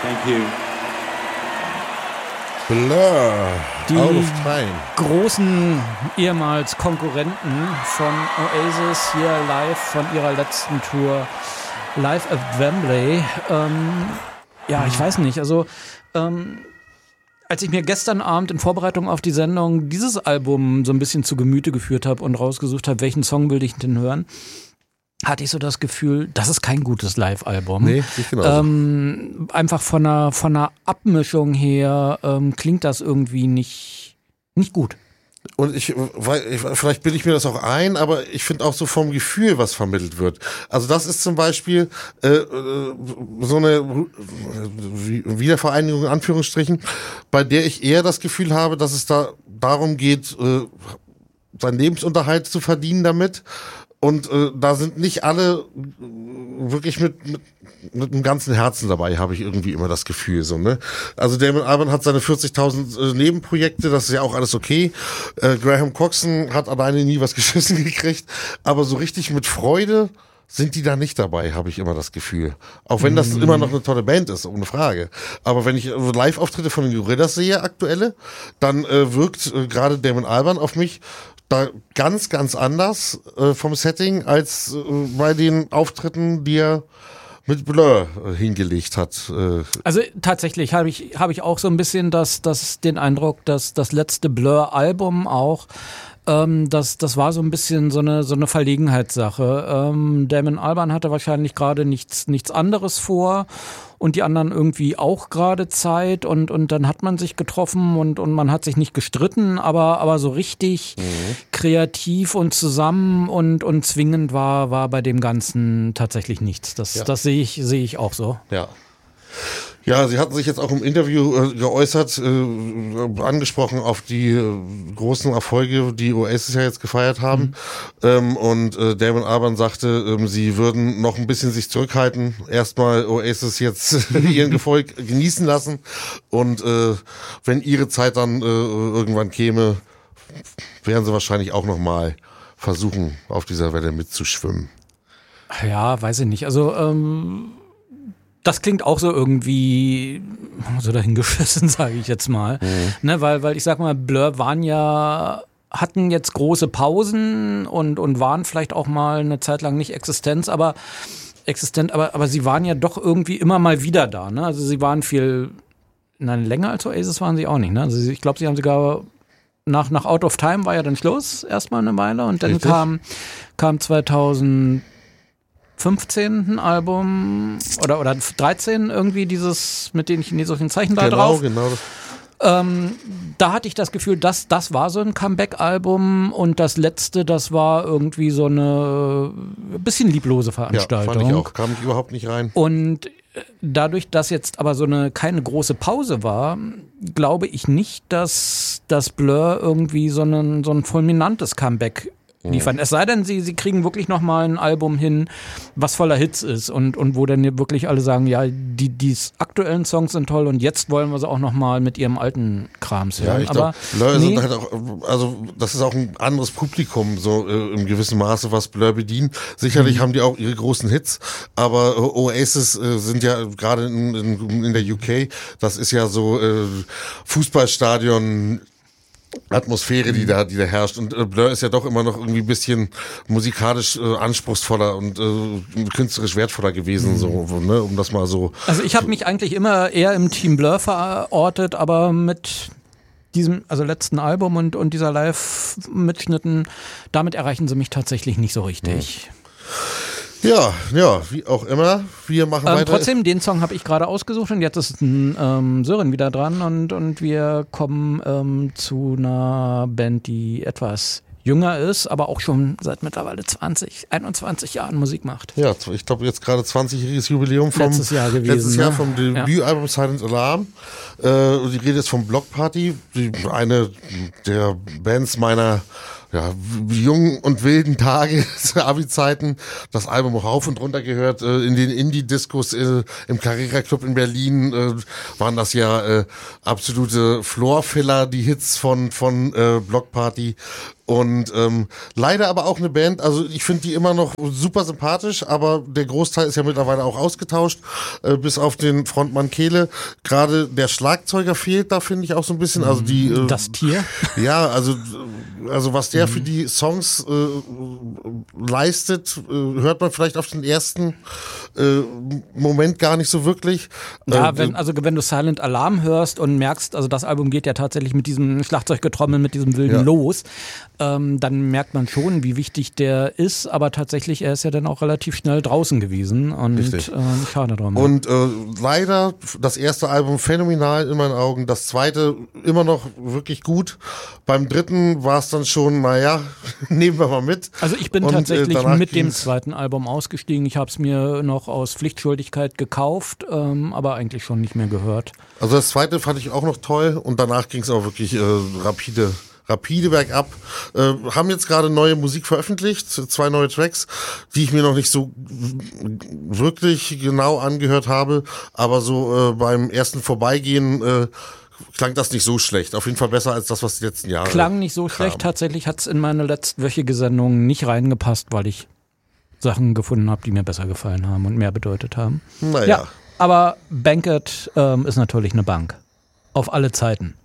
Thank you. Blur, Die Out of Time. großen ehemals Konkurrenten von Oasis hier live von ihrer letzten Tour Live at Wembley. Ja, ich weiß nicht, also als ich mir gestern Abend in Vorbereitung auf die Sendung dieses Album so ein bisschen zu Gemüte geführt habe und rausgesucht habe, welchen Song will ich denn hören, hatte ich so das Gefühl, das ist kein gutes Live-Album. Nee, nicht genau. Einfach von einer Abmischung her klingt das irgendwie nicht gut. Und vielleicht bilde ich mir das auch ein, aber ich finde auch so vom Gefühl, was vermittelt wird. Also das ist zum Beispiel so eine Wiedervereinigung in Anführungsstrichen, bei der ich eher das Gefühl habe, dass es da darum geht, seinen Lebensunterhalt zu verdienen damit. Und da sind nicht alle wirklich mit dem ganzen Herzen dabei, habe ich irgendwie immer das Gefühl. So, ne? Also Damon Albarn hat seine 40.000 Nebenprojekte, das ist ja auch alles okay. Graham Coxon hat alleine nie was geschissen gekriegt. Aber so richtig mit Freude sind die da nicht dabei, habe ich immer das Gefühl. Auch wenn das immer noch eine tolle Band ist, ohne Frage. Aber wenn ich Live-Auftritte von den Gorillas sehe, aktuelle, dann wirkt gerade Damon Albarn auf mich da ganz, ganz anders vom Setting als bei den Auftritten, die er mit Blur hingelegt hat. Also tatsächlich habe ich auch so ein bisschen den Eindruck, dass das letzte Blur-Album auch das war so ein bisschen so eine Verlegenheitssache. Damon Albarn hatte wahrscheinlich gerade nichts anderes vor und die anderen irgendwie auch gerade Zeit und dann hat man sich getroffen und man hat sich nicht gestritten, aber so richtig kreativ und zusammen und zwingend war bei dem Ganzen tatsächlich nichts. Das sehe ich auch so. Ja. Ja, sie hatten sich jetzt auch im Interview geäußert, angesprochen auf die großen Erfolge, die Oasis ja jetzt gefeiert haben. Und Damon Albarn sagte, sie würden noch ein bisschen sich zurückhalten, erstmal Oasis jetzt ihren Erfolg genießen lassen. Und wenn ihre Zeit dann irgendwann käme, werden sie wahrscheinlich auch nochmal versuchen, auf dieser Welle mitzuschwimmen. Ja, weiß ich nicht. Also das klingt auch so irgendwie so dahingeschissen, sage ich jetzt mal. Ne, weil ich sag mal, Blur hatten jetzt große Pausen und waren vielleicht auch mal eine Zeit lang nicht existent, aber sie waren ja doch irgendwie immer mal wieder da. Ne? Also sie waren länger als Oasis waren sie auch nicht. Ne? Also ich glaube, sie haben sogar nach Out of Time war ja dann Schluss erstmal eine Weile und dann kam 2015 ein Album oder 13 irgendwie dieses mit den chinesischen Zeichen da drauf. Genau. Da hatte ich das Gefühl, das war so ein Comeback-Album und das letzte, das war irgendwie so eine bisschen lieblose Veranstaltung. Ja, fand ich auch. Kam ich überhaupt nicht rein. Und dadurch, dass jetzt aber keine große Pause war, glaube ich nicht, dass das Blur irgendwie so ein fulminantes Comeback liefern. Es sei denn, sie kriegen wirklich nochmal ein Album hin, was voller Hits ist und wo dann wirklich alle sagen, ja, die aktuellen Songs sind toll und jetzt wollen wir sie auch nochmal mit ihrem alten Krams hören. Ja, ich glaube, Blur sind halt auch, also das ist auch ein anderes Publikum, so im gewissen Maße, was Blur bedient. Sicherlich haben die auch ihre großen Hits, aber Oasis sind ja gerade in der UK, das ist ja so Fußballstadion Atmosphäre, die da herrscht. Und Blur ist ja doch immer noch irgendwie ein bisschen musikalisch anspruchsvoller und künstlerisch wertvoller gewesen, so, ne, um das mal so. Also ich habe mich eigentlich immer eher im Team Blur verortet, aber mit diesem, also letzten Album und dieser Live-Mitschnitten, damit erreichen sie mich tatsächlich nicht so richtig. Ja, wie auch immer. Wir machen weiter. Trotzdem, den Song habe ich gerade ausgesucht und jetzt ist Sören wieder dran und wir kommen zu einer Band, die etwas jünger ist, aber auch schon seit mittlerweile 21 Jahren Musik macht. Ja, ich glaube jetzt gerade 20-jähriges Jubiläum vom letztes Jahr vom Debütalbum Silent Alarm. Die Rede ist vom Block Party, eine der Bands meiner jungen und wilden Tage, Abi-Zeiten, das Album auch rauf und runter gehört, in den Indie-Discos im Carrera Club in Berlin waren das ja absolute Floor-Filler, die Hits von Block Party. Und leider aber auch eine Band, also ich finde die immer noch super sympathisch, aber der Großteil ist ja mittlerweile auch ausgetauscht, bis auf den Frontmann Kehle. Gerade der Schlagzeuger fehlt da, finde ich auch so ein bisschen. Also die das Tier? Ja, also was der für die Songs leistet, hört man vielleicht auf den ersten Moment gar nicht so wirklich. Ja, wenn du Silent Alarm hörst und merkst, also das Album geht ja tatsächlich mit diesem Schlagzeuggetrommel, mit diesem Wilden los, dann merkt man schon, wie wichtig der ist, aber tatsächlich, er ist ja dann auch relativ schnell draußen gewesen und schade drum. Und leider das erste Album phänomenal in meinen Augen, das zweite immer noch wirklich gut. Beim dritten war es dann schon, naja, nehmen wir mal mit. Also ich bin tatsächlich mit dem zweiten Album ausgestiegen. Ich habe es mir noch aus Pflichtschuldigkeit gekauft, aber eigentlich schon nicht mehr gehört. Also das zweite fand ich auch noch toll und danach ging es auch wirklich rapide bergab. Haben jetzt gerade neue Musik veröffentlicht, 2 neue Tracks, die ich mir noch nicht so wirklich genau angehört habe, aber so beim ersten Vorbeigehen klang das nicht so schlecht. Auf jeden Fall besser als das, was die letzten Jahre klang nicht so schlecht. Tatsächlich hat es in meine letztwöchige Sendung nicht reingepasst, weil ich Sachen gefunden habe, die mir besser gefallen haben und mehr bedeutet haben. Naja. Ja, aber Banquet ist natürlich eine Bank. Auf alle Zeiten.